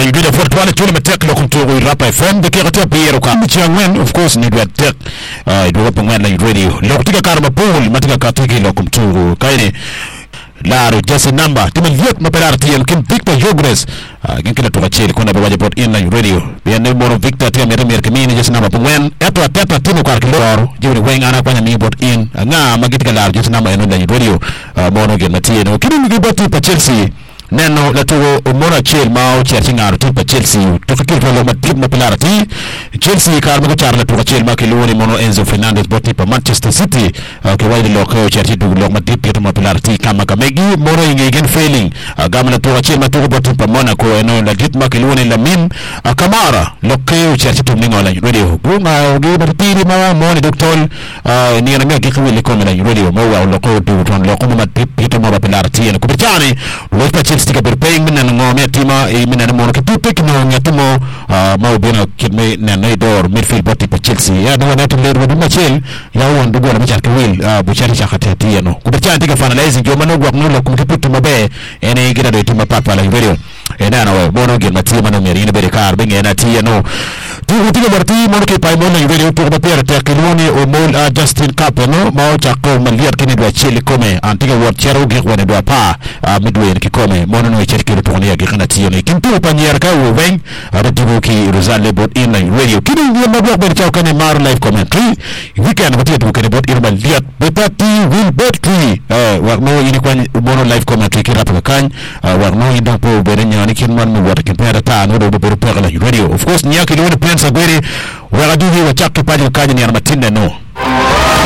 you do the for twale tuli metek lo kumtugo Rap FM de kera piero ka changwen of course ni tek do Rap ngwen radio lo kutika karma pool matika katiki lo kumtugo kaini laro just a number timu liot mapelar tiem kim Victor Jogres kinkila tukacheli kuna bawaje port in la radio ya nebo Victor tia mere kemini just number pungwen eto ateta timu kwa kiloro jiwe wenga kwa nyami port in nga magitika laro just number eno la radio mono gen matie no kini ngiboti pa Chelsea neno la tugo mona chel mao cherchingar tu pa Chelsea to fikir lo matip na pelarati Chelsea karma ko charla tu chel ma kiloni mono Enzo Fernandez boti pa Manchester City ke wide lo ko cherchi tu lo matip to ma pelarati kama kamegi mono ingegen failing gamla tu chel ma tu boti pa Monaco eno la git ma kiloni la mim Kamara lo ko cherchi tu mingo la radio bunga gi batiri ma moni doctor ni na mi ke ko le ko la radio mo wa lo ko tu ton lo ko matip to ma pelarati en ko bitani lo pa stika berpeng menan ngome tima menan mono ketutek no ngatumo mau bena kitme nanay dor midfield boti pa Chelsea ya dawa nato leer wadu machel ya wondu gola machal ke wil bu chari chakati tiano kubircha tika finalizing yo mano gwak nulo kumkeputu mabe ene gida do tima papa la video ena na we mono gen matima no merina berikar benga na tiano tu tiga berti mono ke pai mono video tu ba pera tekiloni o mol Justin Capeno mau chako maliat kini do Chelsea come antiga word chero ge wane do pa midway ki come mono no cherkiro to ne yakana tiano kintu panyar ka wo wen abatibu ki Rosale bot in la radio kini ni mabok ber chao kane mar live commentary weekend bati tu kane bot irmal liat betati will bet tree warno ini kwa mono live commentary ki rap kan warno inda po berenya ni kin man mo wata kin pera ta no do bor pera la radio of course nyaki lo ne pensa gwere wala duhi wa chakto pa ni kanya ni armatinde no